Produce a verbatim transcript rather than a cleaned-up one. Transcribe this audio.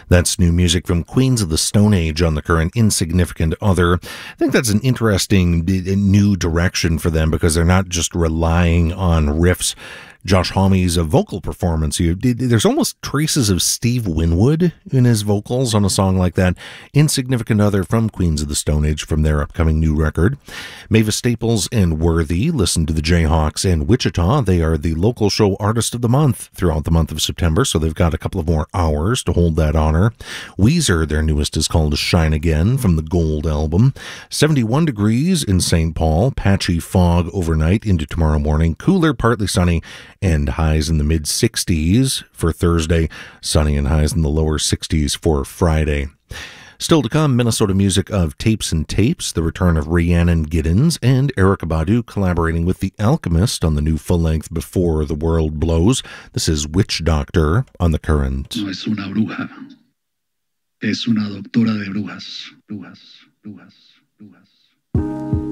That's new music from Queens of the Stone Age on the current Insignificant Other. I think that's an interesting new direction for them because they're not just relying on riffs. Josh Homme's vocal performance, you, there's almost traces of Steve Winwood in his vocals on a song like that. Insignificant Other from Queens of the Stone Age from their upcoming new record. Mavis Staples and Worthy, listen to the Jayhawks and Wichita. They are the local show artist of the month throughout the month of September, so they've got a couple of more hours to hold that honor. Weezer, their newest, is called Shine Again from the Gold album. seventy-one degrees in Saint Paul, patchy fog overnight into tomorrow morning, cooler, partly sunny, and highs in the mid-sixties for Thursday, sunny and highs in the lower sixties for Friday. Still to come, Minnesota music of Tapes and Tapes, the return of Rhiannon Giddens, and Erykah Badu collaborating with The Alchemist on the new full-length Before the World Blows. This is Witch Doctor on The Current. No es una bruja, es una doctora de brujas, brujas, brujas, brujas.